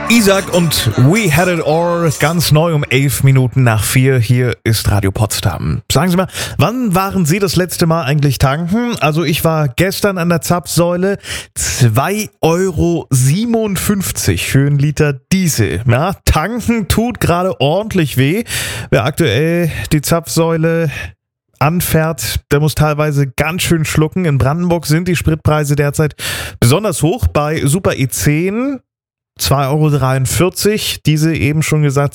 Isaac und We Had It All, ganz neu um 11 Minuten nach 4. Hier ist Radio Potsdam. Sagen Sie mal, wann waren Sie das letzte Mal eigentlich tanken? Also ich war gestern an der Zapfsäule, 2,57 Euro für einen Liter Diesel. Ja, tanken tut gerade ordentlich weh. Wer aktuell die Zapfsäule anfährt, der muss teilweise ganz schön schlucken. In Brandenburg sind die Spritpreise derzeit besonders hoch. Bei Super E10 2,43 Euro, diese eben schon gesagt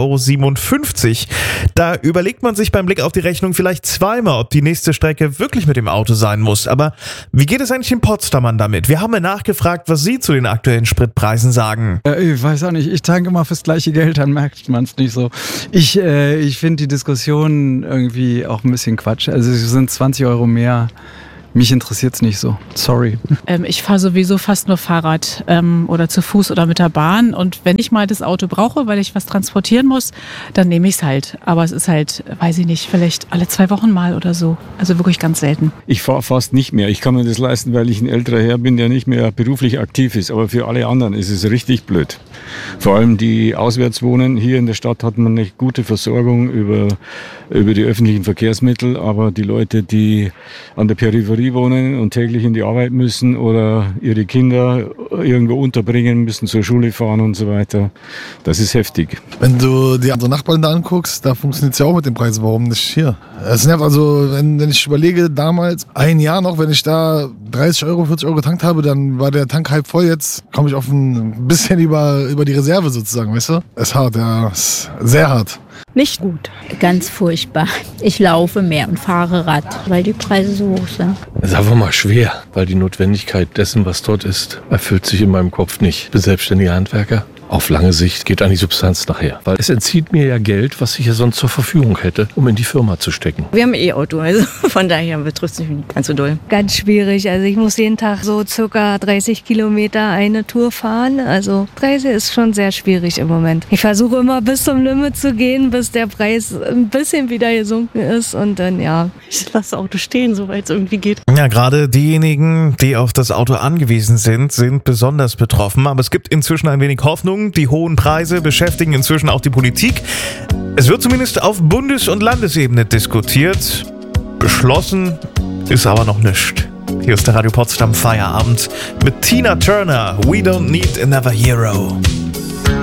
2,57 Euro. Da überlegt man sich beim Blick auf die Rechnung vielleicht zweimal, ob die nächste Strecke wirklich mit dem Auto sein muss. Aber wie geht es eigentlich den Potsdamern damit? Wir haben ja nachgefragt, was sie zu den aktuellen Spritpreisen sagen. Ich weiß auch nicht, ich tanke immer fürs gleiche Geld, dann merkt man es nicht so. Ich finde die Diskussion irgendwie auch ein bisschen Quatsch. Also es sind 20 Euro mehr. Mich interessiert es nicht so. Sorry. Ich fahre sowieso fast nur Fahrrad oder zu Fuß oder mit der Bahn. Und wenn ich mal das Auto brauche, weil ich was transportieren muss, dann nehme ich es halt. Aber es ist halt, weiß ich nicht, vielleicht alle 2 Wochen mal oder so. Also wirklich ganz selten. Ich fahre fast nicht mehr. Ich kann mir das leisten, weil ich ein älterer Herr bin, der nicht mehr beruflich aktiv ist. Aber für alle anderen ist es richtig blöd. Vor allem die auswärts wohnen. Hier in der Stadt hat man eine gute Versorgung über die öffentlichen Verkehrsmittel. Aber die Leute, die an der Peripherie wohnen und täglich in die Arbeit müssen oder ihre Kinder irgendwo unterbringen müssen, zur Schule fahren und so weiter. Das ist heftig. Wenn du die anderen Nachbarn da anguckst, da funktioniert es ja auch mit den Preisen. Warum nicht hier? Es nervt also, wenn ich überlege, damals, ein Jahr noch, wenn ich da 30 Euro, 40 Euro getankt habe, dann war der Tank halb voll. Jetzt komme ich auf ein bisschen über die Reserve sozusagen, weißt du? Es ist hart, ja. Es ist sehr hart. Nicht gut. Ganz furchtbar. Ich laufe mehr und fahre Rad, weil die Preise so hoch sind. Es ist einfach mal schwer, weil die Notwendigkeit dessen, was dort ist, erfüllt sich in meinem Kopf nicht. Ich bin selbstständiger Handwerker. Auf lange Sicht geht an die Substanz nachher. Weil es entzieht mir ja Geld, was ich ja sonst zur Verfügung hätte, um in die Firma zu stecken. Wir haben ein E-Auto, also von daher betrifft es mich nicht ganz so doll. Ganz schwierig. Also ich muss jeden Tag so circa 30 Kilometer eine Tour fahren. Also Preise ist schon sehr schwierig im Moment. Ich versuche immer bis zum Limit zu gehen, bis der Preis ein bisschen wieder gesunken ist und dann ja. Ich lasse das Auto stehen, soweit es irgendwie geht. Ja, gerade diejenigen, die auf das Auto angewiesen sind besonders betroffen. Aber es gibt inzwischen ein wenig Hoffnung. Die hohen Preise beschäftigen inzwischen auch die Politik. Es wird zumindest auf Bundes- und Landesebene diskutiert. Beschlossen ist aber noch nichts. Hier ist der Radio Potsdam Feierabend mit Tina Turner. We don't need another hero.